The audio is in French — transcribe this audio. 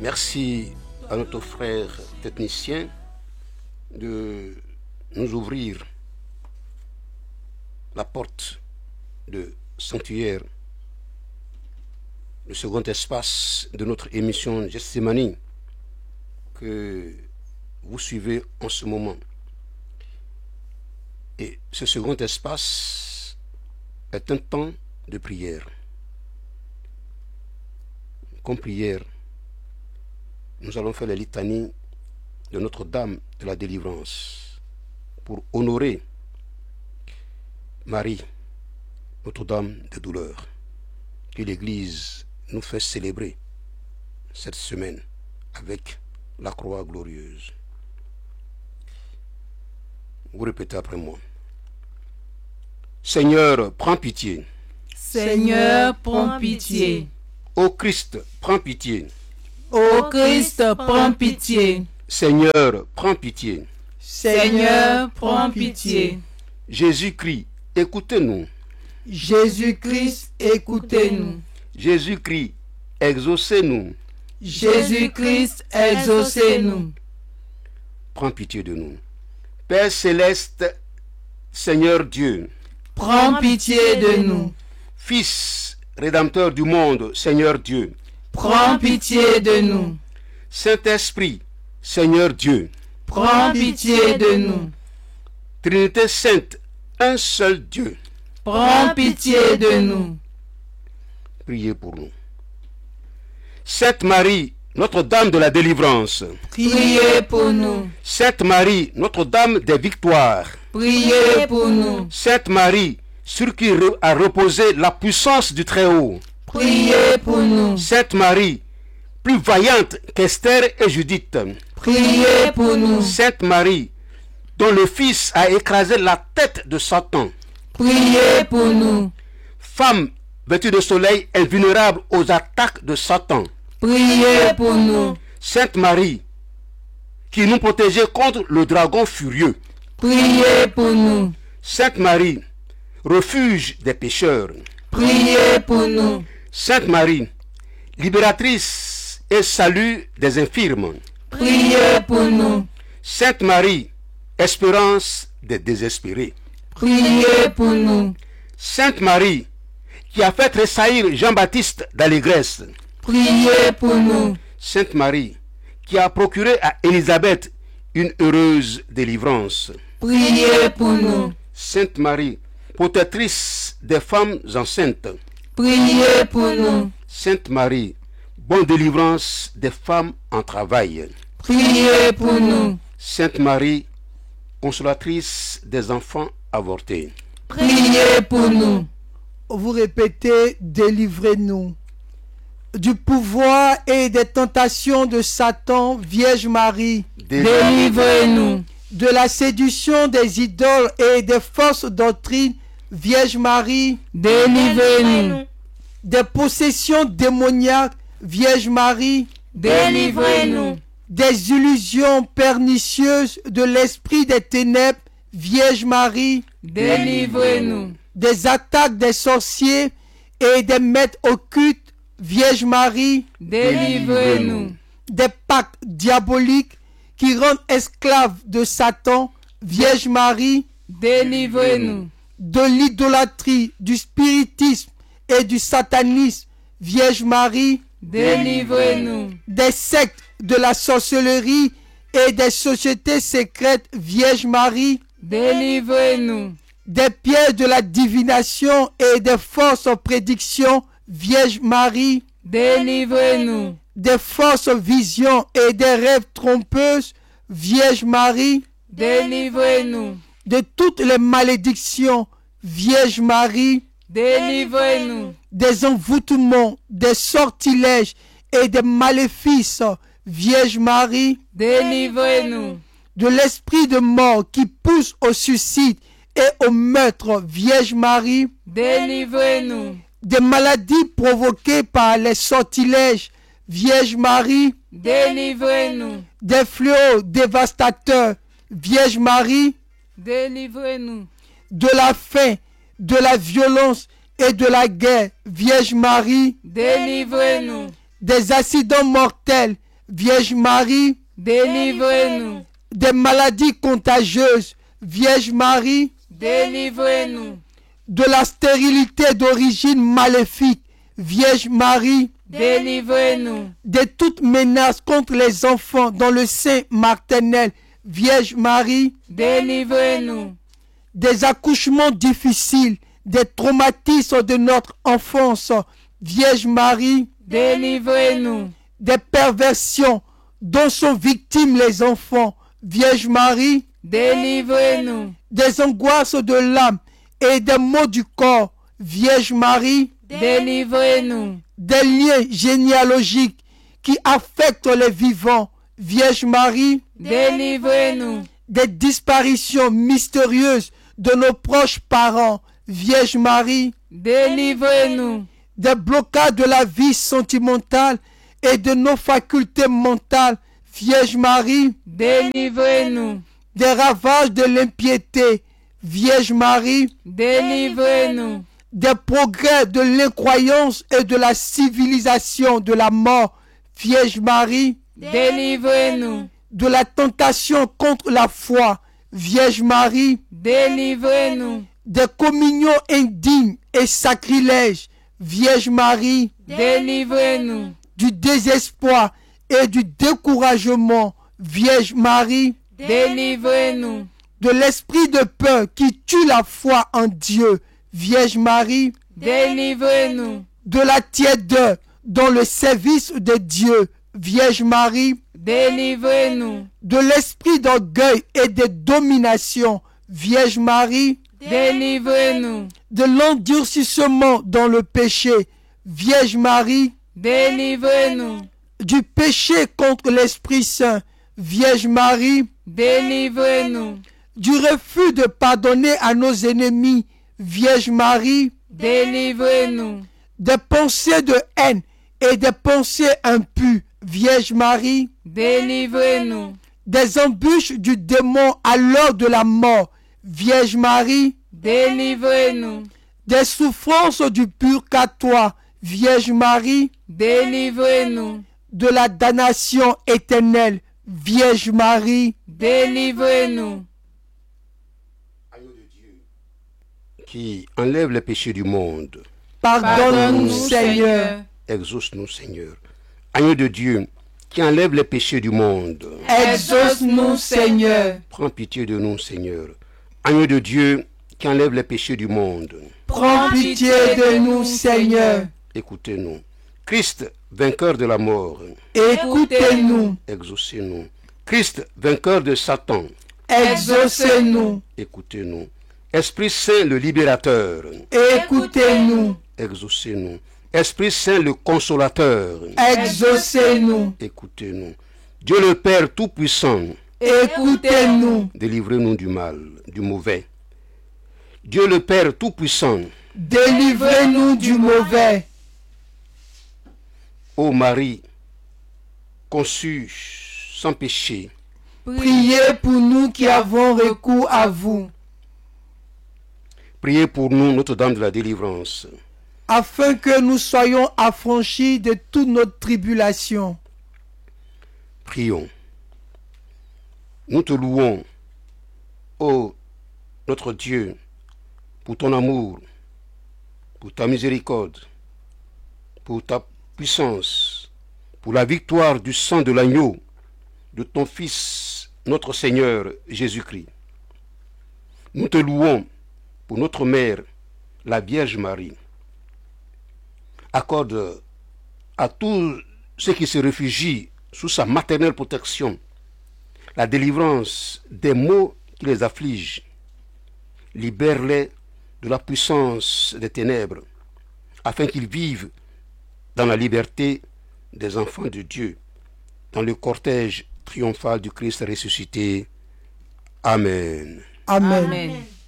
Merci à notre frère technicien de nous ouvrir la porte de sanctuaire, le second espace de notre émission Gethsémani que vous suivez en ce moment. Et ce second espace est un temps de prière. Comme prière, nous allons faire la litanie de Notre-Dame de la Délivrance pour honorer Marie, Notre-Dame des douleurs, que l'Église nous fait célébrer cette semaine avec la croix glorieuse. Vous répétez après moi. Seigneur, prends pitié. Seigneur, prends pitié. Ô Christ, prends pitié. Ô Christ, prends pitié. Seigneur, prends pitié. Seigneur, prends pitié. Jésus-Christ, écoutez-nous. Jésus-Christ, écoutez-nous. Jésus-Christ, exaucez-nous. Jésus-Christ, exaucez-nous. Prends pitié de nous. Père céleste, Seigneur Dieu. Prends pitié de nous. Fils rédempteur du monde, Seigneur Dieu. Prends pitié de nous. Saint-Esprit, Seigneur Dieu. Prends pitié de nous. Trinité sainte, un seul Dieu. Prends pitié de nous. Priez pour nous. Sainte Marie, Notre-Dame de la Délivrance. Priez pour nous. Sainte Marie, Notre-Dame des Victoires. Priez pour nous. Sainte Marie, sur qui a reposé la puissance du Très-Haut. Priez pour nous. Sainte Marie, plus vaillante qu'Esther et Judith. Priez pour nous. Sainte Marie, dont le Fils a écrasé la tête de Satan. Priez pour nous. Femme vêtue de soleil invulnérable aux attaques de Satan. Priez pour nous. Sainte Marie, qui nous protégeait contre le dragon furieux. Priez pour nous. Sainte Marie, refuge des pécheurs. Priez pour nous. Sainte Marie, libératrice et salut des infirmes. Priez pour nous. Sainte Marie, espérance des désespérés. Priez pour nous. Sainte Marie, qui a fait tressaillir Jean-Baptiste d'allégresse. Priez pour nous. Sainte Marie, qui a procuré à Élisabeth une heureuse délivrance. Priez pour nous. Sainte Marie, protectrice des femmes enceintes. Priez pour nous. Sainte Marie, bonne délivrance des femmes en travail. Priez pour nous. Sainte Marie, consolatrice des enfants avortés. Priez pour nous. Vous répétez, délivrez-nous du pouvoir et des tentations de Satan, Vierge Marie. Délivrez-nous de la séduction des idoles et des fausses doctrines, Vierge Marie. Délivrez-nous des possessions démoniaques, Vierge Marie. Délivrez-nous des illusions pernicieuses de l'esprit des ténèbres, Vierge Marie. Délivrez-nous des attaques des sorciers et des maîtres occultes, Vierge Marie. Délivrez-nous des pactes diaboliques qui rendent esclaves de Satan, Vierge Marie. Délivrez-nous de l'idolâtrie, du spiritisme et du satanisme, Vierge Marie. Délivrez-nous des sectes de la sorcellerie et des sociétés secrètes, Vierge Marie. Délivrez-nous des pièges de la divination et des fausses prédictions, Vierge Marie. Délivrez-nous des fausses visions et des rêves trompeuses, Vierge Marie. Délivrez-nous de toutes les malédictions, Vierge Marie. Délivrez-nous des envoûtements, des sortilèges et des maléfices, Vierge Marie. Délivrez-nous de l'esprit de mort qui pousse au suicide et au meurtre, Vierge Marie. Délivrez-nous des maladies provoquées par les sortilèges, Vierge Marie. Délivrez-nous des fléaux dévastateurs, Vierge Marie. Délivrez-nous de la faim, de la violence et de la guerre, Vierge Marie. Délivrez-nous des accidents mortels, Vierge Marie, délivrez-nous, des maladies contagieuses, Vierge Marie, délivrez-nous, de la stérilité d'origine maléfique, Vierge Marie, délivrez-nous, de toute menace contre les enfants dans le sein maternel, Vierge Marie, délivrez-nous, des accouchements difficiles, des traumatismes de notre enfance, Vierge Marie, délivrez-nous, des perversions dont sont victimes les enfants, Vierge Marie, délivrez-nous, des angoisses de l'âme et des maux du corps, Vierge Marie, délivrez-nous, des liens généalogiques qui affectent les vivants, Vierge Marie, délivrez-nous, des disparitions mystérieuses de nos proches parents, Vierge Marie, délivrez-nous, des blocages de la vie sentimentale et de nos facultés mentales, Vierge Marie, délivrez-nous, des ravages de l'impiété, Vierge Marie, délivrez-nous, des progrès de l'incroyance et de la civilisation de la mort, Vierge Marie, délivrez-nous, de la tentation contre la foi, Vierge Marie, délivrez-nous, des communions indignes et sacrilèges, Vierge Marie, délivrez-nous, du désespoir et du découragement, Vierge Marie, délivrez-nous, de l'esprit de peur qui tue la foi en Dieu, Vierge Marie, délivrez-nous, de la tiédeur dans le service de Dieu, Vierge Marie, délivrez-nous, de l'esprit d'orgueil et de domination, Vierge Marie, délivrez-nous, de l'endurcissement dans le péché, Vierge Marie, délivrez-nous, du péché contre l'Esprit Saint, Vierge Marie, délivrez-nous, du refus de pardonner à nos ennemis, Vierge Marie, délivrez-nous, des pensées de haine et des pensées impures, Vierge Marie, délivrez-nous, des embûches du démon à l'heure de la mort, Vierge Marie, délivrez-nous, des souffrances du purgatoire, Vierge Marie, délivrez-nous, de la damnation éternelle, Vierge Marie, délivrez-nous, qui enlève les péchés du monde, pardonne-nous, pardonne-nous, Seigneur, exauce-nous, Seigneur. Agneau de Dieu, qui enlève les péchés du monde, exauce-nous, Seigneur, prends pitié de nous, Seigneur. Agneau de Dieu, qui enlève les péchés du monde, prends pitié de nous, Seigneur, écoutez-nous. Christ, vainqueur de la mort, écoutez-nous, exaucez-nous. Christ, vainqueur de Satan, exaucez-nous, écoutez-nous. Esprit Saint, le libérateur, écoutez-nous, exaucez-nous. Esprit Saint, le consolateur, exaucez-nous, écoutez-nous. Dieu le Père Tout-Puissant, écoutez-nous, délivrez-nous du mal, du mauvais. Dieu le Père Tout-Puissant, délivrez-nous du mauvais. ô Marie, conçue sans péché, Priez pour nous qui avons recours à vous, priez pour nous, Notre-Dame de la délivrance. afin que nous soyons affranchis de toute notre tribulation. Prions. Nous te louons, ô notre Dieu, pour ton amour, pour ta miséricorde, pour ta puissance, pour la victoire du sang de l'agneau, de ton Fils, notre Seigneur Jésus-Christ. Nous te louons pour notre Mère, la Vierge Marie. Accorde à tous ceux qui se réfugient sous sa maternelle protection la délivrance des maux qui les affligent. Libère-les de la puissance des ténèbres, afin qu'ils vivent dans la liberté des enfants de Dieu, dans le cortège triomphal du Christ ressuscité. Amen. Amen. Amen.